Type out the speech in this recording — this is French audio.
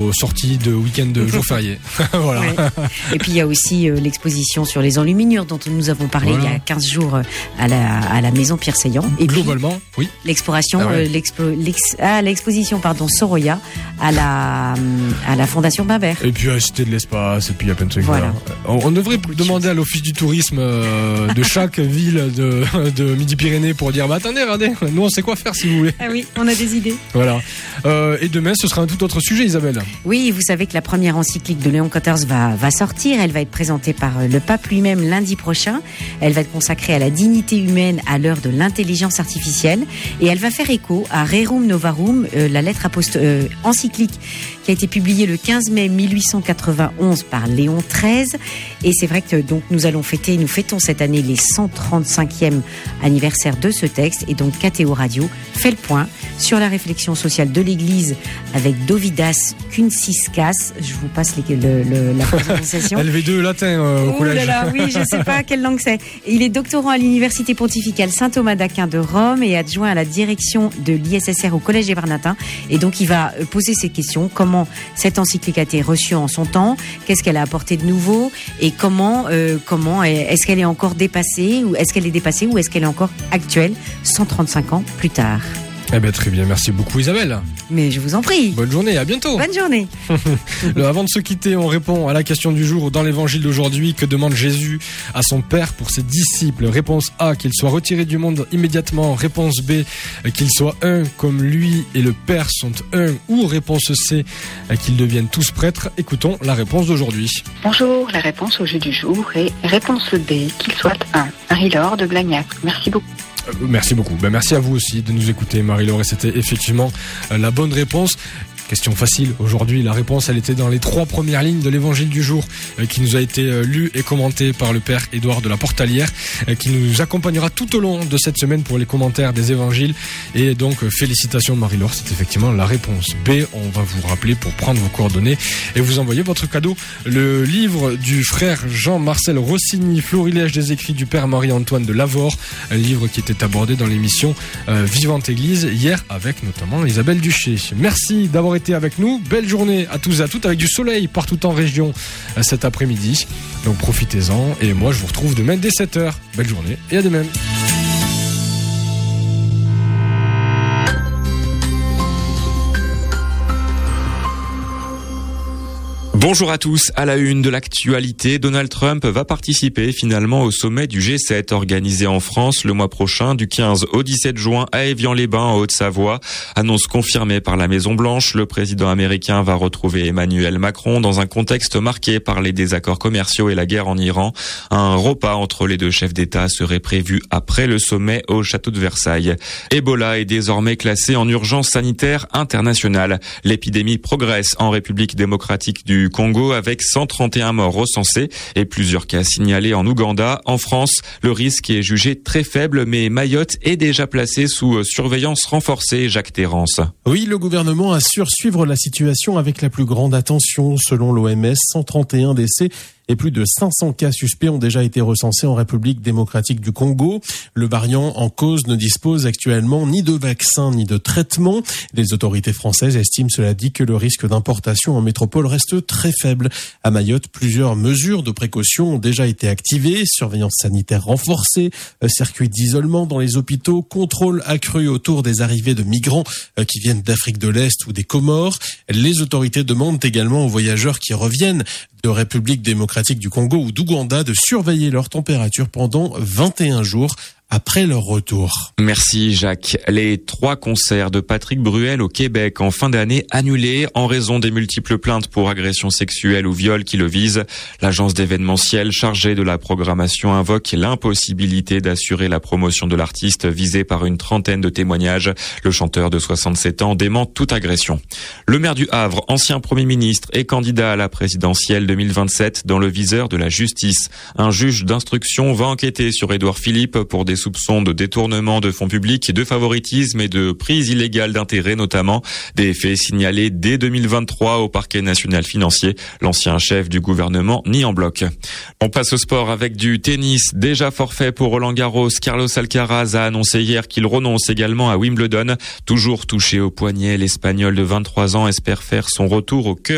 aux sorties de week-end de jours fériés. Voilà. Ouais. Et puis il y a aussi l'exposition sur les enluminures dont nous avons parlé il y a 15 jours à la maison Pierre Saillant. Et globalement, oui. L'exposition Soroya à la Fondation Bimbert. Et puis à la Cité de l'Espace, et puis il y a plein de trucs. Voilà. On devrait demander à l'Office du tourisme de chaque ville de Midi-Pyrénées pour dire attendez, regardez, nous on sait quoi faire si vous voulez. Ah oui, on a des idées. Voilà. Et demain, ce sera un tout autre sujet, Isabelle. Oui, vous savez que la première encyclique de Léon XIV va sortir. Elle va être présentée par le pape lui-même lundi prochain. Elle va être consacrée à la dignité humaine à l'heure de l'intelligence artificielle. Et elle va faire écho à Rerum Novarum, la lettre encyclique qui a été publiée le 15 mai 1891 par Léon XIII. Et c'est vrai que donc nous fêtons cette année les 135e anniversaire de ce texte. Et donc KTO Radio fait le point sur la réflexion sociale de l'Église avec Dovidas Kunciskas. Je vous passe la prononciation. LV2 latin au collège. Oui, je ne sais pas quelle langue c'est. Il est doctorant à l'Université pontificale Saint-Thomas d'Aquin de Rome et adjoint à la direction de l'ISSR au Collège des Bernatins. Et donc, il va poser ces questions. Comment cette encyclique a été reçue en son temps? Qu'est-ce qu'elle a apporté de nouveau? Et comment est-ce qu'elle est encore dépassée? Ou est-ce qu'elle est dépassée ou est-ce qu'elle est encore actuelle 135 ans plus tard? Eh bien, très bien. Merci beaucoup, Isabelle. Mais je vous en prie. Bonne journée. À bientôt. Bonne journée. Avant de se quitter, on répond à la question du jour dans l'évangile d'aujourd'hui. Que demande Jésus à son Père pour ses disciples? Réponse A, qu'il soit retiré du monde immédiatement. Réponse B, qu'il soit un comme lui et le Père sont un. Ou réponse C, qu'ils deviennent tous prêtres. Écoutons la réponse d'aujourd'hui. Bonjour, la réponse au jeu du jour est réponse B, qu'il soit un. Marie-Laure de Blagnac. Merci beaucoup. Merci beaucoup. Merci à vous aussi de nous écouter, Marie-Laure. Et c'était effectivement la bonne réponse. Question facile. Aujourd'hui, la réponse, elle était dans les 3 premières lignes de l'évangile du jour qui nous a été lu et commenté par le Père Édouard de la Portalière qui nous accompagnera tout au long de cette semaine pour les commentaires des évangiles. Et donc, félicitations Marie-Laure, c'est effectivement la réponse B. On va vous rappeler pour prendre vos coordonnées et vous envoyer votre cadeau. Le livre du frère Jean-Marcel Rossini, Florilège des écrits du Père Marie-Antoine de Lavore, un livre qui était abordé dans l'émission Vivante Église hier avec notamment Isabelle Duché. Merci d'avoir été avec nous. Belle journée à tous et à toutes avec du soleil partout en région cet après-midi. Donc profitez-en et moi je vous retrouve demain dès 7h. Belle journée et à demain. Bonjour à tous. À la une de l'actualité, Donald Trump va participer finalement au sommet du G7 organisé en France le mois prochain du 15 au 17 juin à Évian-les-Bains en Haute-Savoie. Annonce confirmée par la Maison-Blanche, le président américain va retrouver Emmanuel Macron dans un contexte marqué par les désaccords commerciaux et la guerre en Iran. Un repas entre les deux chefs d'État serait prévu après le sommet au château de Versailles. Ebola est désormais classé en urgence sanitaire internationale. L'épidémie progresse en République démocratique du Congo avec 131 morts recensés et plusieurs cas signalés en Ouganda. En France, le risque est jugé très faible, mais Mayotte est déjà placé sous surveillance renforcée. Jacques Terrance. Oui, le gouvernement assure suivre la situation avec la plus grande attention. Selon l'OMS, 131 décès et plus de 500 cas suspects ont déjà été recensés en République démocratique du Congo. Le variant en cause ne dispose actuellement ni de vaccin ni de traitement. Les autorités françaises estiment, cela dit, que le risque d'importation en métropole reste très faible. À Mayotte, plusieurs mesures de précaution ont déjà été activées. Surveillance sanitaire renforcée, circuit d'isolement dans les hôpitaux, contrôle accru autour des arrivées de migrants qui viennent d'Afrique de l'Est ou des Comores. Les autorités demandent également aux voyageurs qui reviennent de République démocratique du Congo ou d'Ouganda de surveiller leur température pendant 21 jours après leur retour. Merci Jacques. Les 3 concerts de Patrick Bruel au Québec en fin d'année annulés en raison des multiples plaintes pour agression sexuelle ou viol qui le visent. L'agence d'événementiel chargée de la programmation invoque l'impossibilité d'assurer la promotion de l'artiste visé par une trentaine de témoignages. Le chanteur de 67 ans dément toute agression. Le maire du Havre, ancien Premier ministre et candidat à la présidentielle 2027 dans le viseur de la justice. Un juge d'instruction va enquêter sur Édouard Philippe pour des soupçons de détournement de fonds publics, de favoritisme et de prise illégale d'intérêt notamment. Des faits signalés dès 2023 au parquet national financier. L'ancien chef du gouvernement nie en bloc. On passe au sport avec du tennis. Déjà forfait pour Roland Garros, Carlos Alcaraz a annoncé hier qu'il renonce également à Wimbledon. Toujours touché au poignet, l'Espagnol de 23 ans espère faire son retour au cœur